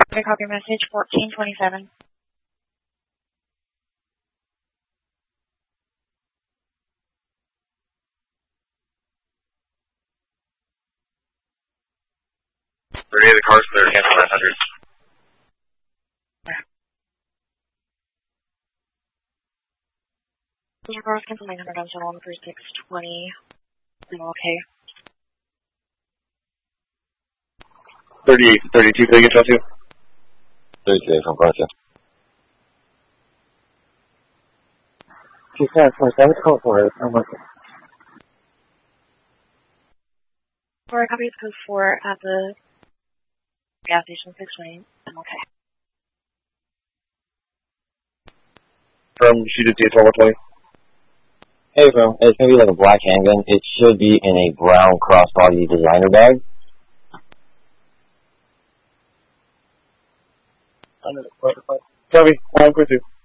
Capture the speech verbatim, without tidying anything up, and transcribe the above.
Okay, copy your message, fourteen twenty-seven. thirty, the car's clear, cancel nine hundred. Your car's cancel nine hundred on channel one three six twenty. Okay. thirty-eight to thirty-two, can I get y'all to? thirty-two, from Russia. two five four seven, call for it. I'm looking. For a copy of code four at the gas station six twenty. I'm okay. From shoot at D twelve one twenty. Hey, bro. It's going to be like a black handgun. It should be in a brown crossbody designer bag. Copy. I'm quick to.